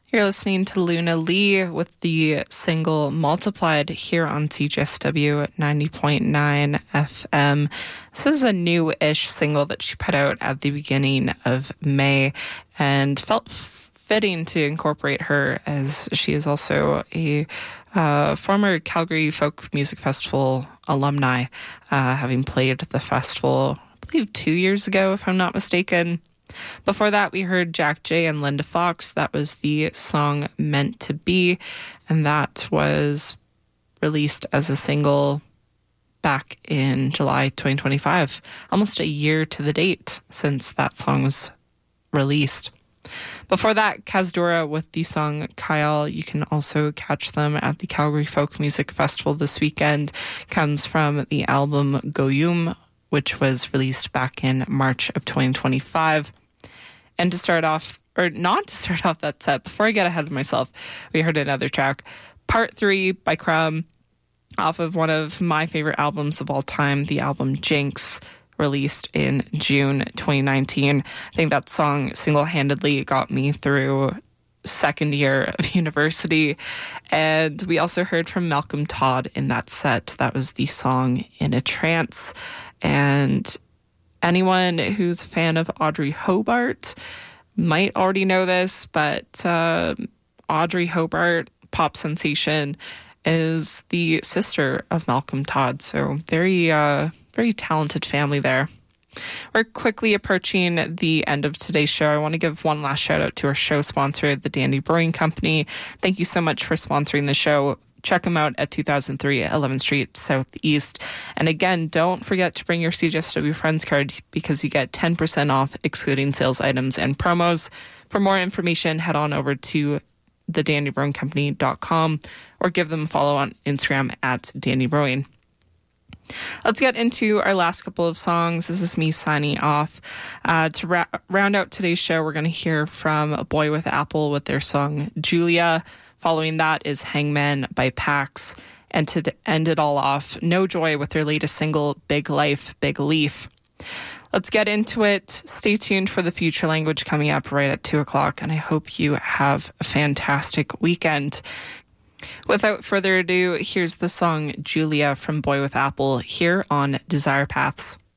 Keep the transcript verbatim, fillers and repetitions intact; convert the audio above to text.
You're listening to Luna Lee with the single Multiplied here on C J S W ninety point nine F M. This is a new-ish single that she put out at the beginning of May and felt fitting to incorporate her, as she is also a uh, former Calgary Folk Music Festival alumni, uh, having played the festival, I believe, two years ago, if I'm not mistaken. Before that, we heard Jack J and Linda Fox. That was the song Meant to Be, and that was released as a single back in July twenty twenty-five, almost a year to the date since that song was released. Before that, Kazdora with the song Kyle. You can also catch them at the Calgary Folk Music Festival this weekend. Comes from the album Goyum, which was released back in March of twenty twenty-five. And to start off, or not to start off that set, before I get ahead of myself, we heard another track, Part three by Crumb, off of one of my favorite albums of all time, the album Jinx, released in June twenty nineteen. I think that song single-handedly got me through second year of university. And we also heard from Malcolm Todd in that set. That was the song In a Trance. And anyone who's a fan of Audrey Hobart might already know this, but uh, Audrey Hobart, pop sensation, is the sister of Malcolm Todd. So very, uh, very talented family there. We're quickly approaching the end of today's show. I want to give one last shout out to our show sponsor, the Dandy Brewing Company. Thank you so much for sponsoring the show. Check them out at two thousand three eleventh Street Southeast. And again, don't forget to bring your C J S W Friends card because you get ten percent off excluding sales items and promos. For more information, head on over to the dandy brewing company dot com or give them a follow on Instagram at Dandy Brewing. Let's get into our last couple of songs. This is me signing off. Uh, to ra- round out today's show, we're going to hear from A Boy with Apple with their song Julia. Following that is Hangman by Pax. And to end it all off, No Joy with their latest single, Big Life, Big Leaf. Let's get into it. Stay tuned for the Future Language coming up right at two o'clock, and I hope you have a fantastic weekend. Without further ado, here's the song Julia from Boy with Apple here on Desire Paths.